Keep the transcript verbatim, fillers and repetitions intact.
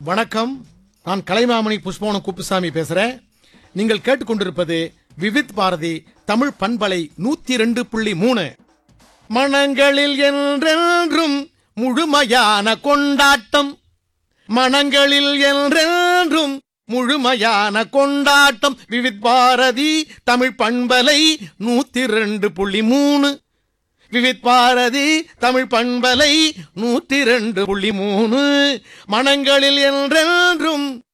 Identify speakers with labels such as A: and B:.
A: வணக்கம், நான் கலைமாமணி புஷ்பவனம் குப்புசாமி பேசுறேன். நீங்கள் கேட்டுக்கொண்டிருப்பது விவித் பாரதி தமிழ் பண்பலை நூத்தி ரெண்டு புள்ளி மூணு. மனங்களில் என்றென்றும் முழுமையான கொண்டாட்டம், மனங்களில் என்றென்றும் முழுமையான கொண்டாட்டம். விவித் பாரதி தமிழ் பண்பலை நூத்தி ரெண்டு புள்ளி மூணு. விவித் பாரதி தமிழ் பண்பலை நூத்தி ரெண்டு புள்ளி மூணு. மனங்களில் என்றென்றும்